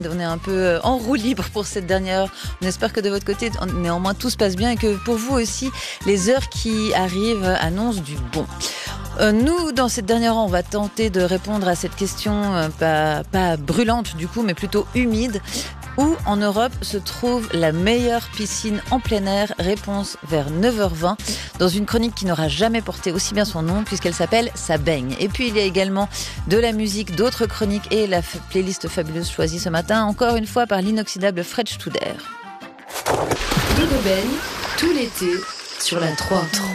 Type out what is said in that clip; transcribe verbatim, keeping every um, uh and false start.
On est un peu en roue libre pour cette dernière heure. On espère que de votre côté, néanmoins, tout se passe bien et que pour vous aussi, les heures qui arrivent annoncent du bon. Euh, nous, dans cette dernière heure, on va tenter de répondre à cette question, euh, pas, pas brûlante du coup, mais plutôt humide. Où en Europe se trouve la meilleure piscine en plein air? Réponse vers neuf heures vingt dans une chronique qui n'aura jamais porté aussi bien son nom puisqu'elle s'appelle Ça baigne. Et puis il y a également de la musique, d'autres chroniques et la f- playlist fabuleuse choisie ce matin encore une fois par l'inoxydable Fred Studer. Rive Baigne, tout l'été sur la trois.